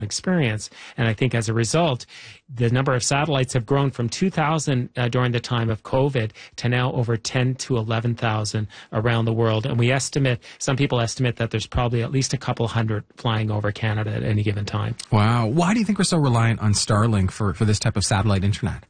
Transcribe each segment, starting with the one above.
experience. And I think as a result, the number of satellites have grown from 2,000 during the time of COVID to now over 10 to 11,000 around the world. And we estimate, some people estimate that there's probably at least a couple hundred flying over Canada at any given time. Wow. Why do you think we're so reliant on Starlink for this type of satellite internet?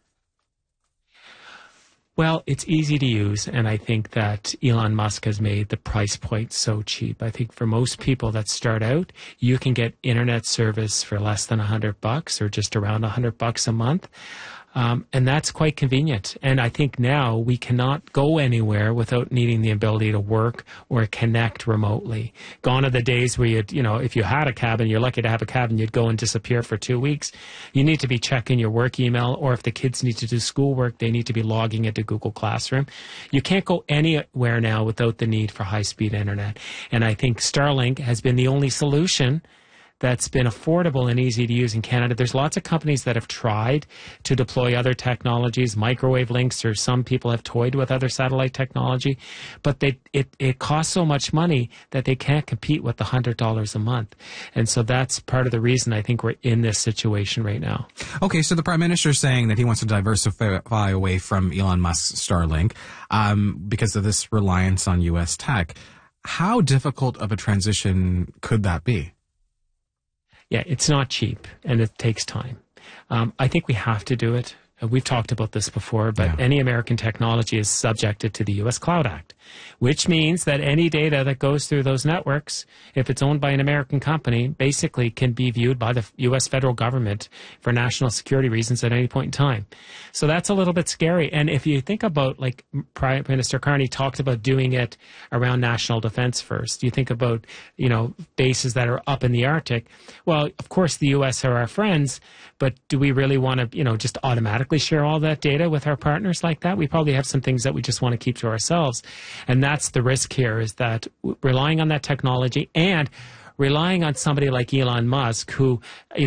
Well, it's easy to use, and I think that Elon Musk has made the price point so cheap. I think for most people that start out, you can get internet service for less than $100 or just around $100 a month. And that's quite convenient. And I think now we cannot go anywhere without needing the ability to work or connect remotely. Gone are the days where you'd, if you had a cabin, you're lucky to have a cabin, you'd go and disappear for 2 weeks. You need to be checking your work email, or if the kids need to do schoolwork, they need to be logging into Google Classroom. You can't go anywhere now without the need for high-speed internet. And I think Starlink has been the only solution that's been affordable and easy to use in Canada. There's lots of companies that have tried to deploy other technologies, microwave links, or some people have toyed with other satellite technology, but it costs so much money that they can't compete with the $100 a month. And so that's part of the reason I think we're in this situation right now. Okay, so the Prime Minister is saying that he wants to diversify away from Elon Musk's Starlink because of this reliance on U.S. tech. How difficult of a transition could that be? Yeah, it's not cheap, and it takes time. I think we have to do it. We've talked about this before, but any American technology is subjected to the U.S. Cloud Act, which means that any data that goes through those networks, if it's owned by an American company, basically can be viewed by the U.S. federal government for national security reasons at any point in time. So that's a little bit scary. And if you think about, like Prime Minister Carney talked about doing it around national defense first. You think about, bases that are up in the Arctic. Well, of course, the U.S. are our friends, but do we really want to, just automatically share all that data with our partners like that? We probably have some things that we just want to keep to ourselves. And that's the risk here, is that relying on that technology and relying on somebody like Elon Musk, who,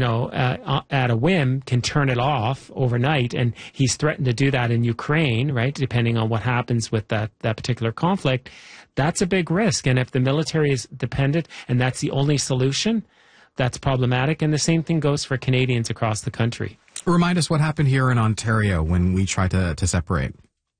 at a whim can turn it off overnight. And he's threatened to do that in Ukraine, right? Depending on what happens with that particular conflict. That's a big risk. And if the military is dependent and that's the only solution, that's problematic. And the same thing goes for Canadians across the country. Remind us what happened here in Ontario when we tried to separate.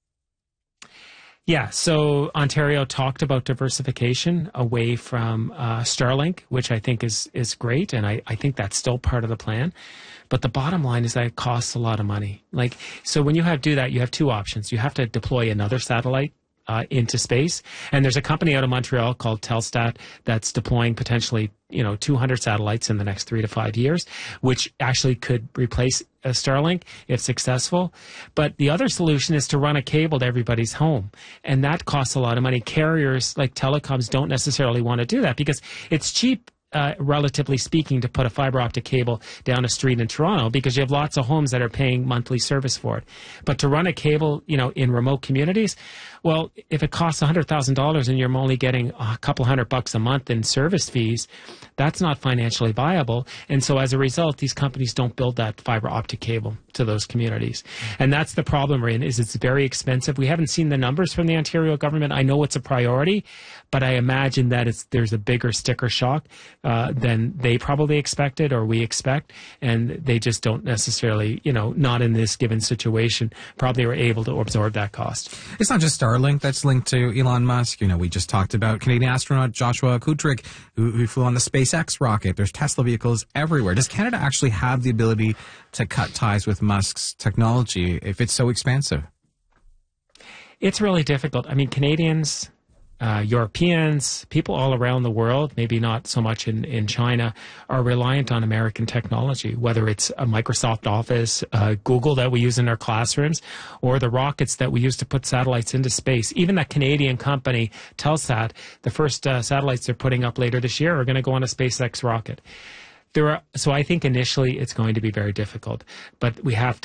Yeah, so Ontario talked about diversification away from Starlink, which I think is great, and I think that's still part of the plan. But the bottom line is that it costs a lot of money. So when you do that, you have two options. You have to deploy another satellite into space, and there's a company out of Montreal called Telstat that's deploying potentially 200 satellites in the next 3 to 5 years, which actually could replace Starlink if successful. But the other solution is to run a cable to everybody's home, and that costs a lot of money. Carriers like telecoms don't necessarily want to do that because it's cheap, relatively speaking, to put a fiber optic cable down a street in Toronto because you have lots of homes that are paying monthly service for it. But to run a cable, in remote communities, well, if it costs $100,000 and you're only getting a couple $100 a month in service fees, that's not financially viable. And so as a result, these companies don't build that fiber optic cable to those communities. And that's the problem we're in, is it's very expensive. We haven't seen the numbers from the Ontario government. I know it's a priority, but I imagine that there's a bigger sticker shock than they probably expected or we expect. And they just don't necessarily, not in this given situation, probably are able to absorb that cost. It's not just Starlink that's linked to Elon Musk. We just talked about Canadian astronaut Joshua Kutryk, who flew on the SpaceX rocket. There's Tesla vehicles everywhere. Does Canada actually have the ability to cut ties with Musk's technology if it's so expensive? It's really difficult. I mean, Canadians, Europeans, people all around the world, maybe not so much in China, are reliant on American technology, whether it's a Microsoft Office, Google that we use in our classrooms, or the rockets that we use to put satellites into space. Even that Canadian company, Telsat, the first satellites they're putting up later this year are going to go on a SpaceX rocket. So I think initially it's going to be very difficult, but we have to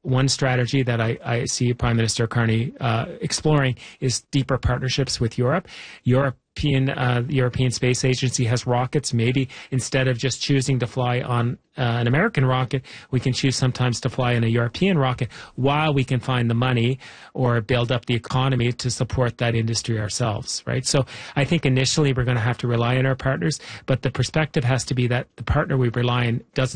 one strategy that I see Prime Minister Carney exploring is deeper partnerships with Europe. European Space Agency has rockets. Maybe instead of just choosing to fly on an American rocket, we can choose sometimes to fly in a European rocket while we can find the money or build up the economy to support that industry ourselves, right? So I think initially we're going to have to rely on our partners, but the perspective has to be that the partner we rely on doesn't